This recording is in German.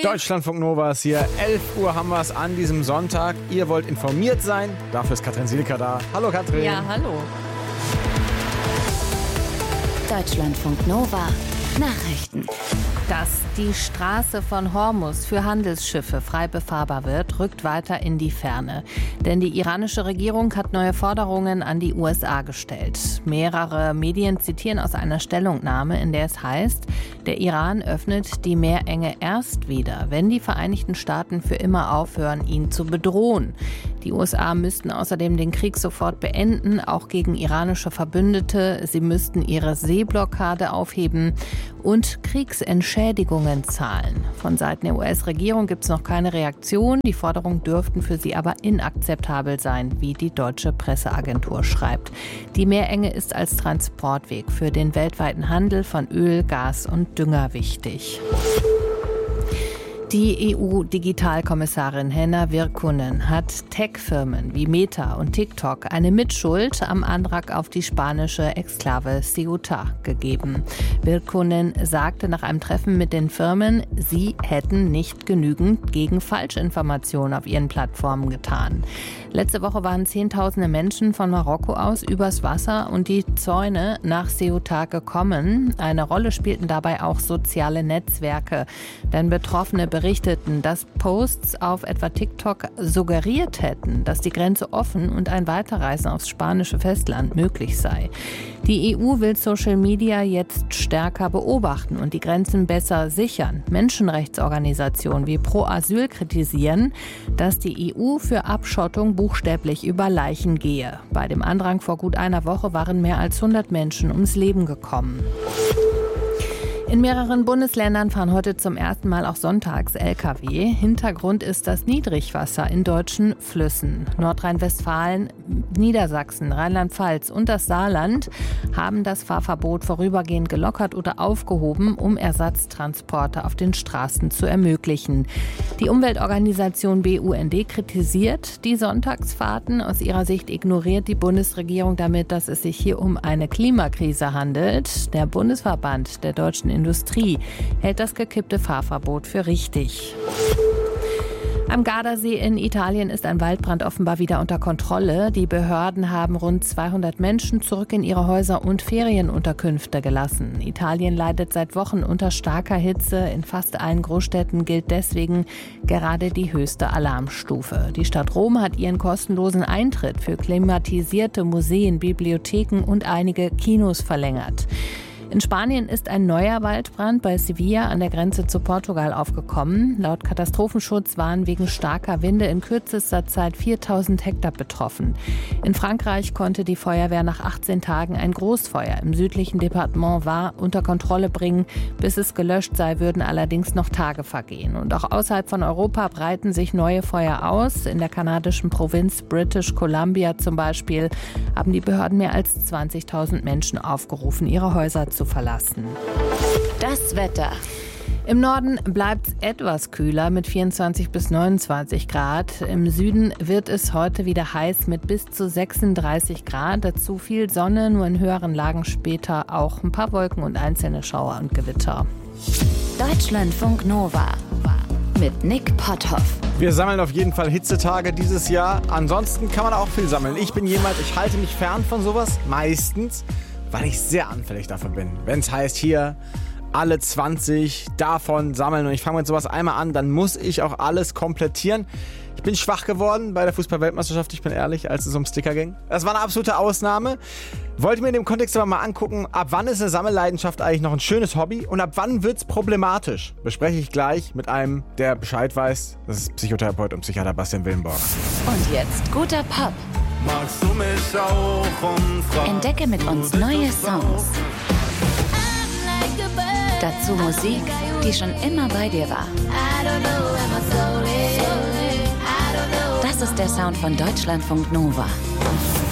Deutschlandfunk Nova ist hier. 11 Uhr haben wir es an diesem Sonntag. Ihr wollt informiert sein. Dafür ist Katrin Sielker da. Hallo Katrin. Ja, hallo. Deutschlandfunk Nova. Nachrichten. Dass die Straße von Hormuz für Handelsschiffe frei befahrbar wird, rückt weiter in die Ferne. Denn die iranische Regierung hat neue Forderungen an die USA gestellt. Mehrere Medien zitieren aus einer Stellungnahme, in der es heißt, der Iran öffnet die Meerenge erst wieder, wenn die Vereinigten Staaten für immer aufhören, ihn zu bedrohen. Die USA müssten außerdem den Krieg sofort beenden, auch gegen iranische Verbündete. Sie müssten ihre Seeblockade aufheben und Kriegsentschädigungen zahlen. Von Seiten der US-Regierung gibt es noch keine Reaktion. Die Forderungen dürften für sie aber inakzeptabel sein, wie die deutsche Presseagentur schreibt. Die Meerenge ist als Transportweg für den weltweiten Handel von Öl, Gas und Dünger wichtig. Die EU-Digitalkommissarin Henna Virkkunen hat Tech-Firmen wie Meta und TikTok eine Mitschuld am Antrag auf die spanische Exklave Ceuta gegeben. Virkkunen sagte nach einem Treffen mit den Firmen, sie hätten nicht genügend gegen Falschinformationen auf ihren Plattformen getan. Letzte Woche waren Zehntausende Menschen von Marokko aus übers Wasser und die Zäune nach Ceuta gekommen. Eine Rolle spielten dabei auch soziale Netzwerke, denn Betroffene berichteten, dass Posts auf etwa TikTok suggeriert hätten, dass die Grenze offen und ein Weiterreisen aufs spanische Festland möglich sei. Die EU will Social Media jetzt stärker beobachten und die Grenzen besser sichern. Menschenrechtsorganisationen wie Pro Asyl kritisieren, dass die EU für Abschottung buchstäblich über Leichen gehe. Bei dem Andrang vor gut einer Woche waren mehr als 100 Menschen ums Leben gekommen. In mehreren Bundesländern fahren heute zum ersten Mal auch sonntags Lkw. Hintergrund ist das Niedrigwasser in deutschen Flüssen. Nordrhein-Westfalen, Niedersachsen, Rheinland-Pfalz und das Saarland haben das Fahrverbot vorübergehend gelockert oder aufgehoben, um Ersatztransporte auf den Straßen zu ermöglichen. Die Umweltorganisation BUND kritisiert die Sonntagsfahrten. Aus ihrer Sicht ignoriert die Bundesregierung damit, dass es sich hier um eine Klimakrise handelt. Der Bundesverband der deutschen Industrie hält das gekippte Fahrverbot für richtig. Am Gardasee in Italien ist ein Waldbrand offenbar wieder unter Kontrolle. Die Behörden haben rund 200 Menschen zurück in ihre Häuser und Ferienunterkünfte gelassen. Italien leidet seit Wochen unter starker Hitze. In fast allen Großstädten gilt deswegen gerade die höchste Alarmstufe. Die Stadt Rom hat ihren kostenlosen Eintritt für klimatisierte Museen, Bibliotheken und einige Kinos verlängert. In Spanien ist ein neuer Waldbrand bei Sevilla an der Grenze zu Portugal aufgekommen. Laut Katastrophenschutz waren wegen starker Winde in kürzester Zeit 4000 Hektar betroffen. In Frankreich konnte die Feuerwehr nach 18 Tagen ein Großfeuer im südlichen Departement Var unter Kontrolle bringen. Bis es gelöscht sei, würden allerdings noch Tage vergehen. Und auch außerhalb von Europa breiten sich neue Feuer aus. In der kanadischen Provinz British Columbia zum Beispiel haben die Behörden mehr als 20.000 Menschen aufgerufen, ihre Häuser zu verlassen. Das Wetter. Im Norden bleibt es etwas kühler mit 24 bis 29 Grad. Im Süden wird es heute wieder heiß mit bis zu 36 Grad. Dazu viel Sonne, nur in höheren Lagen später auch ein paar Wolken und einzelne Schauer und Gewitter. Deutschlandfunk Nova mit Nick Potthoff. Wir sammeln auf jeden Fall Hitzetage dieses Jahr. Ansonsten kann man auch viel sammeln. Ich halte mich fern von sowas, meistens, weil ich sehr anfällig dafür bin. Wenn es heißt, hier alle 20 davon sammeln und ich fange mit sowas einmal an, dann muss ich auch alles komplettieren. Ich bin schwach geworden bei der Fußball-Weltmeisterschaft, ich bin ehrlich, als es um Sticker ging. Das war eine absolute Ausnahme. Wollte mir in dem Kontext aber mal angucken, ab wann ist eine Sammelleidenschaft eigentlich noch ein schönes Hobby und ab wann wird es problematisch? Bespreche ich gleich mit einem, der Bescheid weiß. Das ist Psychotherapeut und Psychiater Bastian Willenborg. Und jetzt guter Pop. Magst du mich auch umfragen? Entdecke mit uns neue Songs. Dazu Musik, die schon immer bei dir war. Das ist der Sound von Deutschlandfunk Nova.